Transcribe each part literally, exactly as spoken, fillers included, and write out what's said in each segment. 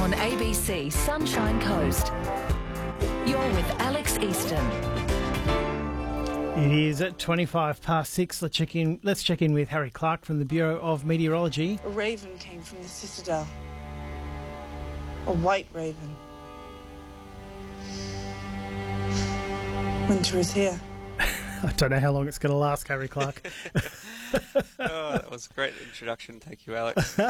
on A B C Sunshine Coast. You're with Alex Easton. It is at twenty-five past six. Let's check in. Let's check in with Harry Clark from the Bureau of Meteorology. A raven came from the citadel. A white raven. Winter is here. I don't know how long it's going to last, Harry Clark. Oh, that was a great introduction. Thank you, Alex.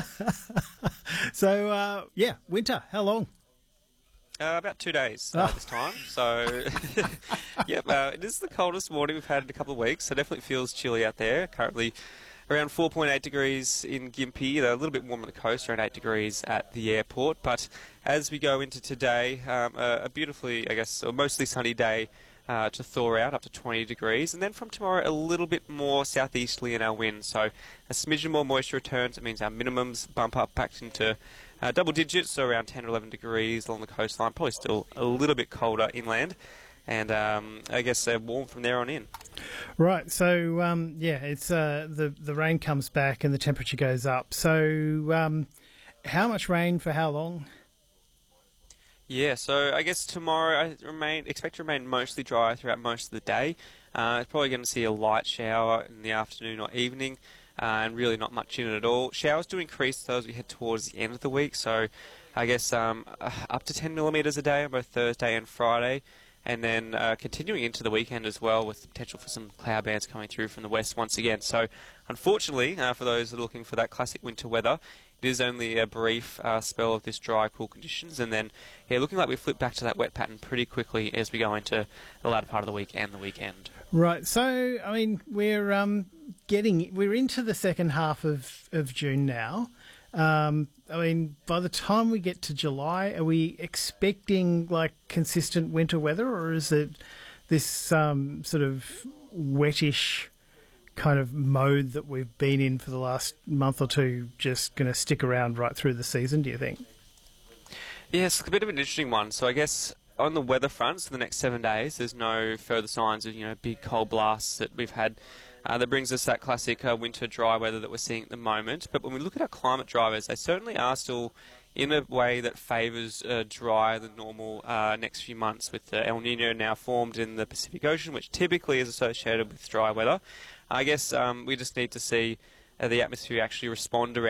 So, uh, yeah, winter. How long? Uh, about two days uh, Oh. this time. So, yep, uh, it is the coldest morning we've had in a couple of weeks. So, definitely feels chilly out there. Currently around four point eight degrees in Gympie, a little bit warmer on the coast, around eight degrees at the airport. But as we go into today, um, a, a beautifully, I guess, or mostly sunny day. Uh, to thaw out up to twenty degrees, and then from tomorrow a little bit more southeasterly in our wind, so a smidgen more moisture returns. It means our minimums bump up back into uh, double digits, so around ten or eleven degrees along the coastline, probably still a little bit colder inland, and um, I guess uh, warm from there on in. Right. So, um, yeah, it's uh, the the rain comes back and the temperature goes up. So, um, how much rain for how long? Yeah, so I guess tomorrow I remain expect to remain mostly dry throughout most of the day. Uh, probably going to see a light shower in the afternoon or evening, uh, and really not much in it at all. Showers do increase though as we head towards the end of the week, so I guess um, uh, up to ten millimetres a day on both Thursday and Friday, and then uh, continuing into the weekend as well with the potential for some cloud bands coming through from the west once again. So unfortunately, uh, for those that are looking for that classic winter weather, it is only a brief uh, spell of this dry, cool conditions, and then yeah, looking like we flip back to that wet pattern pretty quickly as we go into the latter part of the week and the weekend. Right. So, I mean, we're um, getting we're into the second half of, of June now. Um, I mean, by the time we get to July, are we expecting like consistent winter weather, or is it this um, sort of wettish kind of mode that we've been in for the last month or two just going to stick around right through the season, do you think? Yes, it's a bit of an interesting one. So I guess on the weather front, for the next seven days, there's no further signs of, you know, big cold blasts that we've had. Uh, that brings us that classic uh, winter dry weather that we're seeing at the moment. But when we look at our climate drivers, they certainly are still in a way that favours uh, drier than normal uh, next few months, with the El Nino now formed in the Pacific Ocean, which typically is associated with dry weather. I guess um, we just need to see uh, the atmosphere actually respond around